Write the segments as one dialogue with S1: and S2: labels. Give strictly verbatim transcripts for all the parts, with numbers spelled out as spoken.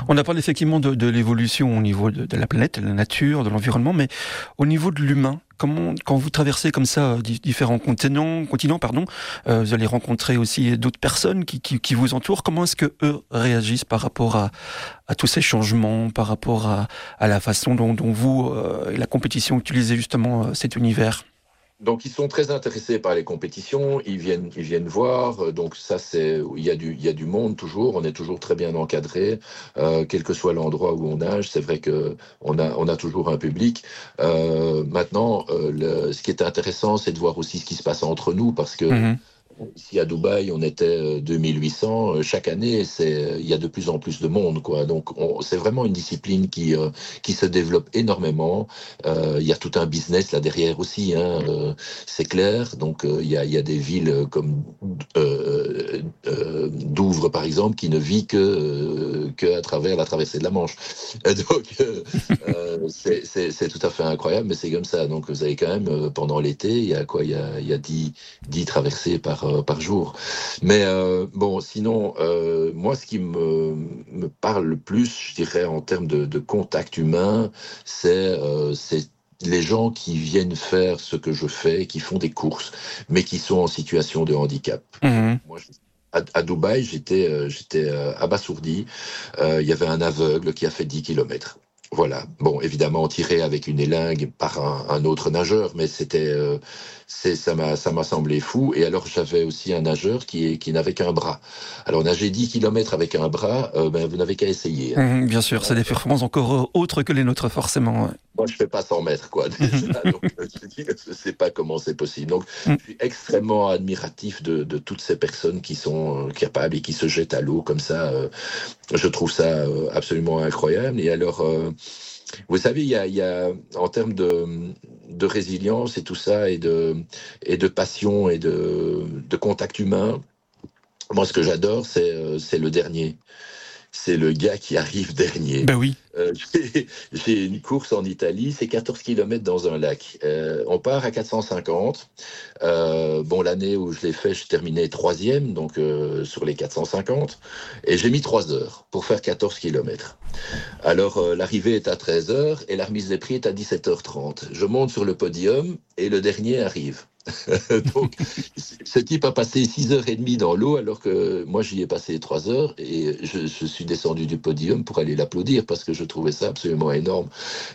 S1: On a parlé effectivement de, de l'évolution au niveau de, de la planète, de la nature, de l'environnement, mais au niveau de l'humain, comment, quand vous traversez comme ça euh, di- différents continents, continents, pardon, euh, vous allez rencontrer aussi d'autres personnes qui, qui, qui vous entourent. Comment est-ce que eux réagissent par rapport à, à tous ces changements, par rapport à, à la façon dont, dont vous euh, et la compétition utilisez justement euh, cet univers?
S2: Donc, ils sont très intéressés par les compétitions, ils viennent, ils viennent voir. euh, Donc, ça, c'est, il y a du, il y a du monde toujours. On est toujours très bien encadré, euh, quel que soit l'endroit où on nage. C'est vrai que on a, on a toujours un public. Euh, maintenant, euh, le, ce qui est intéressant, c'est de voir aussi ce qui se passe entre nous, parce que
S1: Mhm.
S2: ici à Dubaï, on était euh, deux mille huit cents. Euh, Chaque année, c'est, il y a de plus en plus de monde, quoi. Donc, on- c'est vraiment une discipline qui, euh, qui se développe énormément. Euh, il y a tout un business là derrière aussi, hein, euh, c'est clair. Donc, euh, il y a, il y a des villes comme euh, euh, Douvres, par exemple, qui ne vit que, euh, que à travers la traversée de la Manche. Et donc, euh, euh, c'est, c'est, c'est tout à fait incroyable, mais c'est comme ça. Donc, vous avez quand même, euh, pendant l'été, il y a quoi? Il y a, il y a dix dix traversées par, euh, par jour. Mais euh, bon, sinon, euh, moi, ce qui me, me parle le plus, je dirais, en termes de, de contact humain, c'est euh, c'est les gens qui viennent faire ce que je fais, qui font des courses, mais qui sont en situation de handicap. Donc,
S1: Mhm.
S2: moi, je- à, à Dubaï, j'étais euh, j'étais euh, abasourdi. Euh, Il y avait un aveugle qui a fait dix kilomètres. Voilà. Bon, évidemment, tiré avec une élingue par un, un autre nageur, mais c'était, euh, c'est, ça m'a, ça m'a semblé fou. Et alors, j'avais aussi un nageur qui, qui n'avait qu'un bras. Alors, nager dix kilomètres avec un bras, euh, ben, vous n'avez qu'à essayer, hein.
S1: Mhm, bien sûr, c'est
S2: Voilà.
S1: des performances encore euh, autres que les nôtres, forcément. Ouais.
S2: Moi, je fais pas cent mètres, quoi, déjà. Donc, je dis, je sais pas comment c'est possible. Donc,
S1: Mhm.
S2: je suis extrêmement admiratif de, de toutes ces personnes qui sont euh, capables et qui se jettent à l'eau comme ça. euh, je trouve ça euh, absolument incroyable. Et alors, euh, vous savez, il y a, il y a en termes de, de résilience et tout ça, et de, et de passion et de, de contact humain, moi, ce que j'adore, c'est euh, c'est le dernier. C'est le gars qui arrive dernier.
S1: Ben oui.
S2: Euh, j'ai j'ai une course en Italie, c'est quatorze kilomètres dans un lac. Euh, on part à quatre cent cinquante. Euh, bon, l'année où je l'ai fait, je terminais troisième, donc euh, sur les quatre cent cinquante. Et j'ai mis trois heures pour faire quatorze kilomètres. Alors, euh, l'arrivée est à treize heures et la remise des prix est à dix-sept heures trente. Je monte sur le podium et le dernier arrive. Donc, ce type a passé six heures trente dans l'eau, alors que moi, j'y ai passé trois heures et je, je suis descendu du podium pour aller l'applaudir parce que je trouvais ça absolument énorme.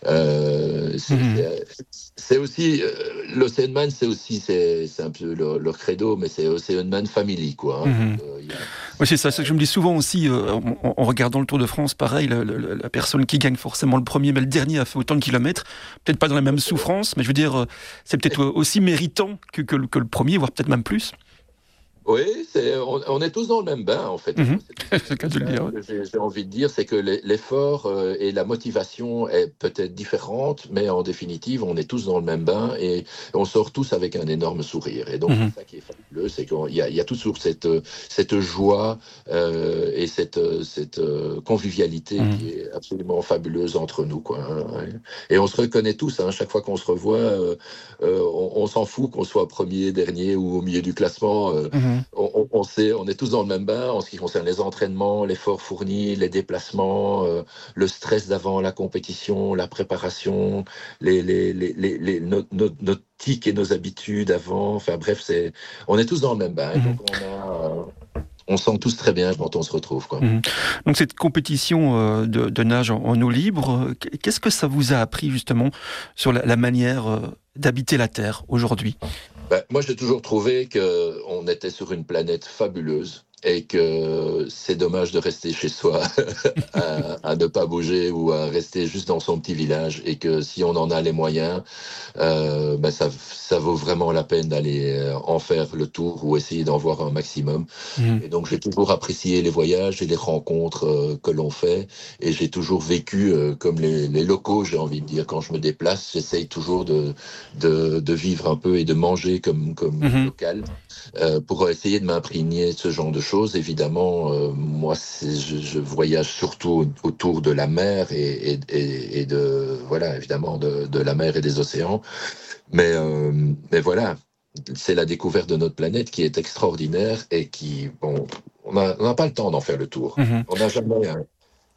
S2: Euh, c'est
S1: Mhm.
S2: c'est- c'est aussi, euh, l'Oceanman, c'est aussi, c'est c'est un peu leur, leur credo, mais c'est Oceanman Family, quoi, hein. Donc,
S1: Mhm.
S2: euh, il y a,
S1: Oui, c'est ça,
S2: il y
S1: c'est ce
S2: a-
S1: que je me dis souvent aussi euh, en, en regardant le Tour de France, pareil, le- le- la personne qui gagne forcément le premier, mais le dernier a fait autant de kilomètres, peut-être pas dans la même souffrance, mais je veux dire, euh, c'est peut-être aussi méritant que, que, le que le premier, voire peut-être même plus.
S2: Oui, c'est, on, on est tous dans le même bain, en fait.
S1: Mhm.
S2: Moi, c'est tout
S1: C'est le cas
S2: c'est
S1: de le
S2: ça
S1: dire. Ouais.
S2: que j'ai j'ai envie de dire, c'est que l'e- l'effort euh, et la motivation est peut-être différente, mais en définitive, on est tous dans le même bain et on sort tous avec un énorme sourire. Et donc,
S1: Mhm.
S2: c'est ça qui est fabuleux, c'est qu'il y a, il y a toujours cette, euh, cette joie euh, et cette, euh, cette euh, convivialité qui
S1: Mhm.
S2: est absolument fabuleuse entre nous, quoi, hein. Et on se reconnaît tous, hein, chaque fois qu'on se revoit, euh, euh, on, on s'en fout qu'on soit premier, dernier ou au milieu du classement. euh,
S1: Mhm.
S2: on, on- on sait, on est tous dans le même bain en ce qui concerne les entraînements, l'effort fourni, les déplacements, euh, le stress d'avant la compétition, la préparation, les, les, les, les, les- nos, nos, nos tics et nos habitudes avant. Enfin bref, c'est, on est tous dans le même bain. Et
S1: Mhm.
S2: donc on a, euh, on sent tous très bien quand on se retrouve, quoi.
S1: Mhm. Donc cette compétition euh, de, de nage en, en eau libre, euh, qu'est-ce que ça vous a appris justement sur la, la manière euh, d'habiter la Terre aujourd'hui?
S2: Ben, moi, j'ai toujours trouvé que on était sur une planète fabuleuse et que c'est dommage de rester chez soi à, à ne pas bouger ou à rester juste dans son petit village et que si on en a les moyens, euh, ben ça, ça vaut vraiment la peine d'aller euh, en faire le tour ou essayer d'en voir un maximum.
S1: Mhm.
S2: Et donc, j'ai toujours apprécié les voyages et les rencontres euh, que l'on fait. Et j'ai toujours vécu euh, comme les, les locaux, j'ai envie de dire. Quand je me déplace, j'essaye toujours de, de, de vivre un peu et de manger comme, comme
S1: Mhm.
S2: local euh, pour essayer de m'imprégner de ce genre de choses. Évidemment, euh, moi, c'est- je, je voyage surtout autour de la mer et, et, et, et de, voilà, évidemment, de, de la mer et des océans. Mais, euh, mais voilà, c'est la découverte de notre planète qui est extraordinaire et qui, bon, on n'a on n'a pas le temps d'en faire le tour.
S1: Mhm.
S2: On n'a jamais, hein.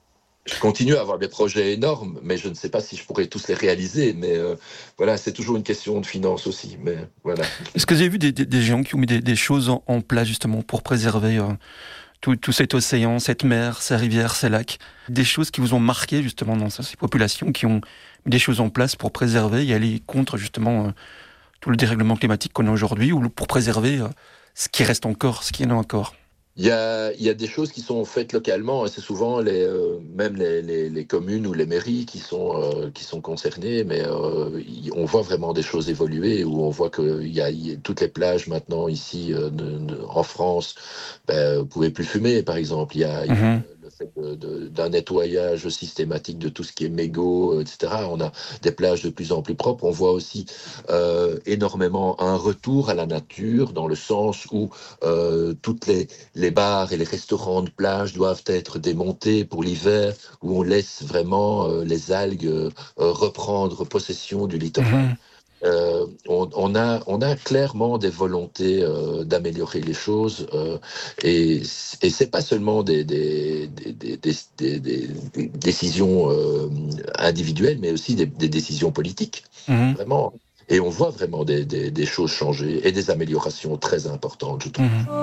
S2: je continue à avoir des projets énormes, mais je ne sais pas si je pourrais tous les réaliser. Mais euh, voilà, c'est toujours une question de finances aussi. Mais voilà.
S1: Est-ce que vous avez vu des, des, des gens qui ont mis des, des choses en, en place justement pour préserver euh, tout, tout cet océan, cette mer, ces rivières, ces lacs, des choses qui vous ont marqué justement dans ces populations qui ont mis des choses en place pour préserver et aller contre justement euh, tout le dérèglement climatique qu'on a aujourd'hui, ou pour préserver euh, ce qui reste encore, ce qui en a encore?
S2: Il y a, il y a des choses qui sont faites localement, et c'est souvent les, euh, même les, les, les communes ou les mairies qui sont, euh, qui sont concernées, mais euh, y- on voit vraiment des choses évoluer, où on voit que il y a, il y a toutes les plages maintenant ici euh, de- de- en France, ben, vous pouvez plus fumer, par exemple. Il y a, il y a
S1: Mhm.
S2: le fait de- de- d'un nettoyage systématique de tout ce qui est mégots, et cetera. On a des plages de plus en plus propres. On voit aussi euh, énormément un retour à la nature, dans le sens où euh, toutes les les bars et les restaurants de plage doivent être démontés pour l'hiver, où on laisse vraiment euh, les algues euh, reprendre possession du littoral.
S1: Mhm.
S2: Euh, on, on a, on a clairement des volontés euh, d'améliorer les choses, euh, et, et c'est pas seulement des, des, des, des, des, des- des- des décisions euh, individuelles, mais aussi des, des décisions politiques,
S1: Mhm.
S2: vraiment. Et on voit vraiment des, des, des choses changer et des améliorations très importantes, je trouve.
S1: Mhm.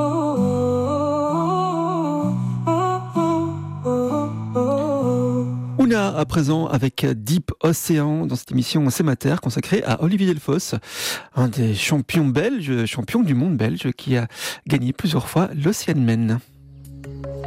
S1: Ouna, à présent, avec Deep Océan, dans cette émission C'est ma terre, consacrée à Olivier Delfosse, un des champions belges, champion du monde belge, qui a gagné plusieurs fois l'Oceanman.